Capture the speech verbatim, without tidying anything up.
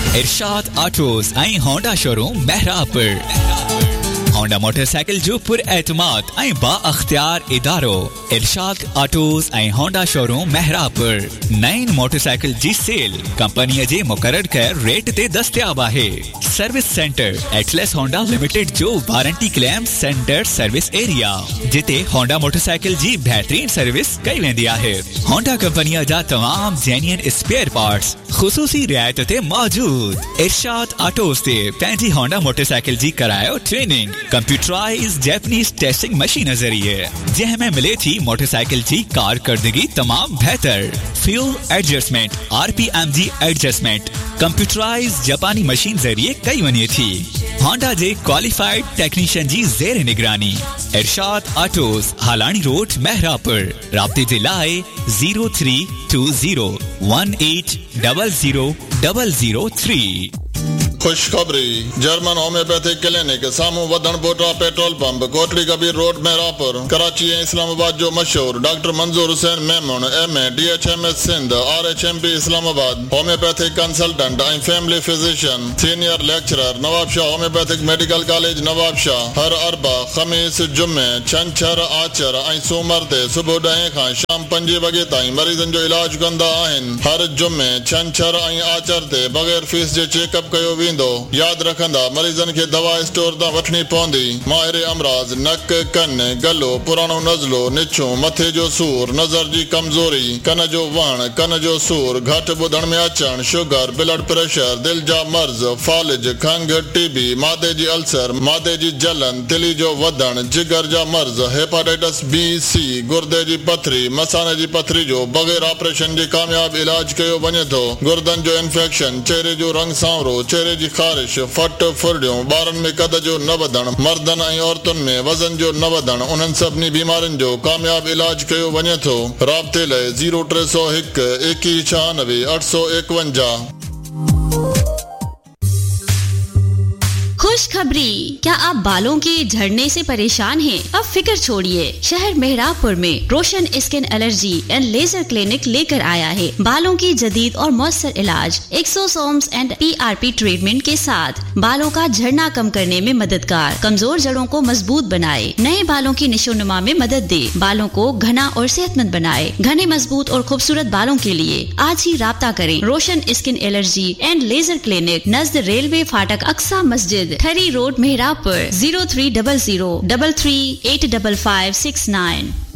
इरशाद autos ऐं Honda showroom महरापुर। Honda motorcycle जो पुर एतमाद ऐं बा अख्तियार इदारो इरशाद ऑटोज ऐं होंडा शोरूम महरापुर। नईन मोटरसाइकिल जी सेल कंपनी जे मुकर्रर कर रेट ते दस्तयाब आहे। Service centre Atlas Honda limited जो warranty claim centre service area जिते होंडा मोटरसाइकिल जी बेहतरीन सर्विस कई वेंदी आहे। होंडा कंपनी जा तमाम जेन्युइन स्पेयर पार्ट्स खुसूसी रियायत ते मौजूद। इरशाद ऑटोज ते पंहिंजी होंडा मोटरसाइकिल जी करायो training computerise Japanese testing machine जरिए जंहिंमें मिले थी मोटरसाइकिल जी कारकर्दगी तमाम बेहतर। फ्यूल एडजस्टमेंट आरपीएम जी एडजस्टमेंट कंप्यूटराइज जापानी मशीन जरिए कई वनी थी। होंडा जे क्वालिफाइड टेक्नीशियन जी जेर निगरानी। इरशाद ऑटोज हालानी रोड महरापुर। राब्ते जे लाए zero three to zero one eight double zero double zero three. खुशखबरी जर्मन होम्योपैथिक क्लिनिक सामू वदन बोटा petrol pump Kotri Kabir road महरापुर Karachi ऐं इस्लामाबाद जो मशहूर डॉक्टर मंजूर Hussain Memon M A D H M S Sindh R H M P Islamabad homeopathic consultant ऐं family physician senior lecturer Nawab Shah homeopathic medical college Nawab Shah हर अरबा खमीस जुमे छंछर आचर ऐं सूमर ते सुबुह ॾहें खां शाम पंजे वॻे ताईं मरीज़नि जो इलाज कंदा आहिनि। हर जुमे छंछर ऐं आचर ते बग़ैर फीस जे चेकअप कयो वेंदो। याद रखंदा मरीजन के दवा स्टोर ता वठनी पवंदी। माहिर अमराज नक कन गलो पुरानो नज़लो निछो मथे जो सूर नजर जी कमजोरी कन जो वण कन जो सूर घट बुधण में अचण शुगर ब्लड प्रेशर दिल जा मर्ज फालिज खंघ टीबी मादे जी अल्सर मादे जी जलन दिली जो वधण जिगर जा मर्ज हेपाटाइटिस बी सी गुर्दे जी पथरी मसाने जी पथरी जो बगैर ऑपरेशन जे कामयाब इलाज कयो वञे थो। गुर्दन जो इन्फेक्शन चेहरे जो रंग सांवरो चेहरे जी खारिश फट फुरडियूं ॿारनि में कद जो न वधण मर्दनि ऐं औरतुनि में वज़न जो न वधण उन्हनि सभिनी बीमारियुनि जो कामयाब इलाज कयो वञे थो। राब्ते लाइ ज़ीरो टे सौ हिकु एकवीह छहानवे अठ सौ एकवंजाह। खुशखबरी, क्या आप बालों के झड़ने से परेशान हैं? अब फिक्र छोड़िए, शहर मेहरापुर में रोशन skin allergy and laser clinic लेकर आया है बालों की जदीद और मौसर इलाज एक्सोसोम्स एंड पीआरपी ट्रीटमेंट के साथ बालों का झड़ना कम करने में मददगार, कमजोर जड़ों को मजबूत बनाए, नए बालों की निशोनुमा में मदद दे, बालों को घना और सेहतमंद बनाए। घने मजबूत और खूबसूरत बालों के लिए आज ही राब्ता करें। रोशन skin allergy and laser clinic Najd railway फाटक अक्सा मस्जिद ठरी road Mehrabpur. Zero three double zero double three eight double five six nine.